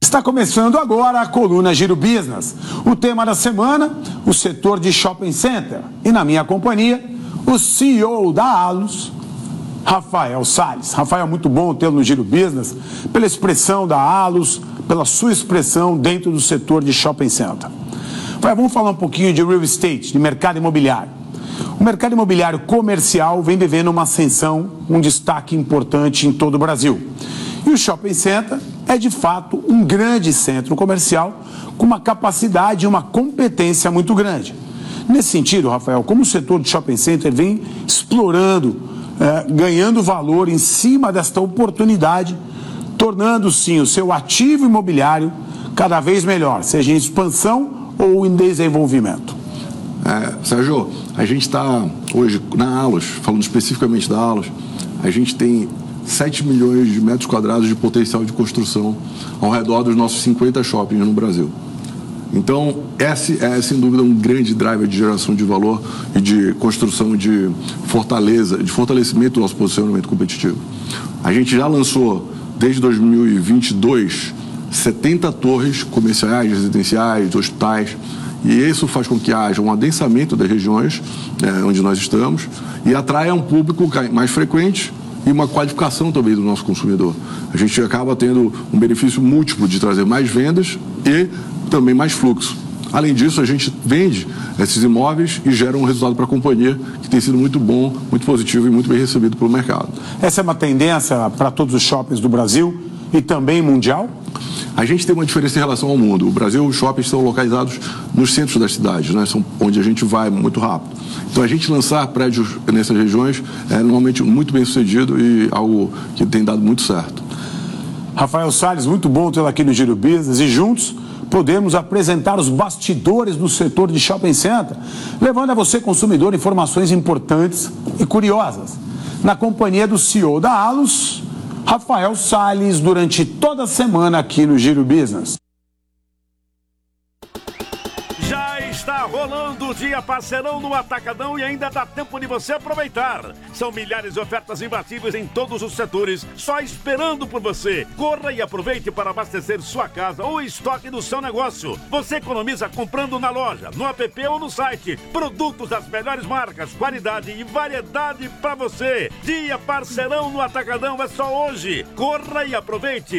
Está começando agora a coluna Giro Business. O tema da semana, o setor de shopping center. E na minha companhia, o CEO da Allos, Rafael Salles. Rafael, muito bom tê-lo no Giro Business, pela expressão da Allos, pela sua expressão dentro do setor de shopping center. Rafael, vamos falar um pouquinho de real estate, de mercado imobiliário. O mercado imobiliário comercial vem vivendo uma ascensão, um destaque importante em todo o Brasil. E o shopping center é, de fato, um grande centro comercial com uma capacidade e uma competência muito grande. Nesse sentido, Rafael, como o setor de shopping center vem explorando, ganhando valor em cima desta oportunidade, tornando, sim, o seu ativo imobiliário cada vez melhor, seja em expansão ou em desenvolvimento? Sérgio, a gente está hoje na Allos, falando especificamente da Allos, a gente tem 7 milhões de metros quadrados de potencial de construção ao redor dos nossos 50 shoppings no Brasil. Então, esse é, sem dúvida, um grande driver de geração de valor e de construção de fortaleza, de fortalecimento do nosso posicionamento competitivo. A gente já lançou, desde 2022, 70 torres comerciais, residenciais, hospitais, e isso faz com que haja um adensamento das regiões onde nós estamos e atraia um público mais frequente e uma qualificação também do nosso consumidor. A gente acaba tendo um benefício múltiplo de trazer mais vendas e também mais fluxo. Além disso, a gente vende esses imóveis e gera um resultado para a companhia que tem sido muito bom, muito positivo e muito bem recebido pelo mercado. Essa é uma tendência para todos os shoppings do Brasil e também mundial? A gente tem uma diferença em relação ao mundo. O Brasil, os shoppings são localizados nos centros das cidades, né? São onde a gente vai muito rápido. Então, a gente lançar prédios nessas regiões é normalmente muito bem sucedido e algo que tem dado muito certo. Rafael Salles, muito bom tê-lo aqui no Giro Business e juntos podemos apresentar os bastidores do setor de shopping center, levando a você, consumidor, informações importantes e curiosas. Na companhia do CEO da Allos, Rafael Salles, durante toda a semana aqui no Giro Business. Já está rolando o dia parceirão no Atacadão e ainda dá tempo de você aproveitar. São milhares de ofertas imbatíveis em todos os setores, só esperando por você. Corra e aproveite para abastecer sua casa ou estoque do seu negócio. Você economiza comprando na loja, no app ou no site. Produtos das melhores marcas, qualidade e variedade para você. Dia parceirão no Atacadão é só hoje. Corra e aproveite.